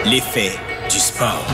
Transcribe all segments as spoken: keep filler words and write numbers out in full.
L'effet du sport.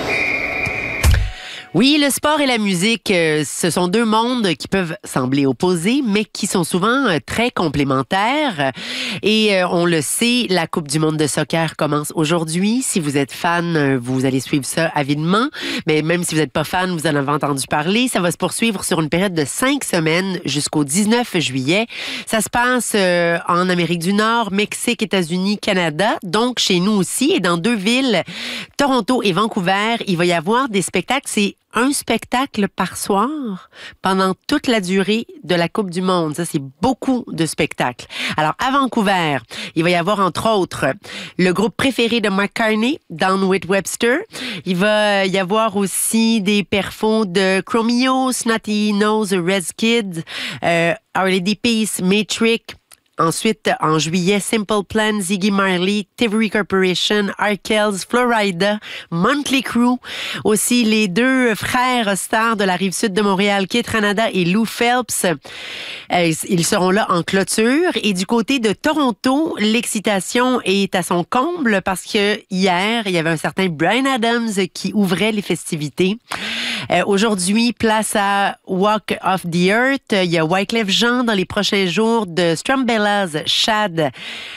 Oui, le sport et la musique, euh, ce sont deux mondes qui peuvent sembler opposés, mais qui sont souvent euh, très complémentaires. Et euh, on le sait, la Coupe du monde de soccer commence aujourd'hui. Si vous êtes fan, euh, vous allez suivre ça avidement. Mais même si vous n'êtes pas fan, vous en avez entendu parler. Ça va se poursuivre sur une période de cinq semaines jusqu'au dix-neuf juillet. Ça se passe euh, en Amérique du Nord, Mexique, États-Unis, Canada. Donc, chez nous aussi. Et dans deux villes, Toronto et Vancouver, il va y avoir des spectacles. C'est un spectacle par soir pendant toute la durée de la Coupe du monde. Ça, c'est beaucoup de spectacles. Alors, à Vancouver, il va y avoir, entre autres, le groupe préféré de McCartney, Down with Webster. Il va y avoir aussi des perfos de Chromeo, Snotty Nose, Red Kid, euh, Our Lady Peace, Matrix. Ensuite, en juillet, Simple Plan, Ziggy Marley, Tivory Corporation, Arkells, Florida, Motley Crue. Aussi, les deux frères stars de la Rive-Sud de Montréal, Keith Ranada et Lou Phelps. Euh, ils seront là en clôture. Et du côté de Toronto, l'excitation est à son comble parce que hier, il y avait un certain Bryan Adams qui ouvrait les festivités. Euh, aujourd'hui, place à Walk of the Earth. Il y a Wyclef Jean dans les prochains jours de Strumbellas, Shad,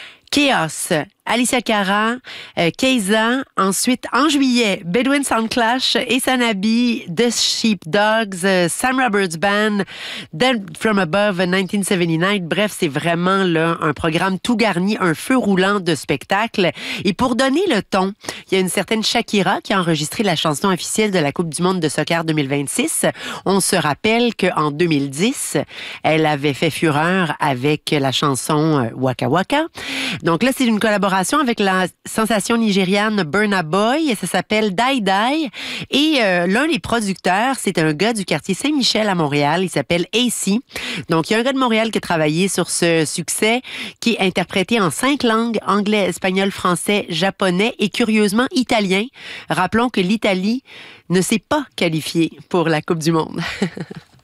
Chaos, Alicia Cara, euh, Keiza. Ensuite, en juillet, Bedouin Sound Clash, Esanabi, The Sheepdogs, euh, Sam Roberts Band, Dead from Above dix-neuf soixante-dix-neuf. Bref, c'est vraiment là un programme tout garni, un feu roulant de spectacles. Et pour donner le ton, il y a une certaine Shakira qui a enregistré la chanson officielle de la Coupe du monde de soccer deux mille vingt-six. On se rappelle qu'en deux mille dix, elle avait fait fureur avec la chanson Waka Waka. Donc là, c'est une collaboration avec la sensation nigériane Burna Boy. Ça s'appelle Die Die. Et euh, l'un des producteurs, c'est un gars du quartier Saint-Michel à Montréal. Il s'appelle A C. Donc, il y a un gars de Montréal qui a travaillé sur ce succès qui est interprété en cinq langues, anglais, espagnol, français, japonais et curieusement italien. Rappelons que l'Italie ne s'est pas qualifiée pour la Coupe du monde.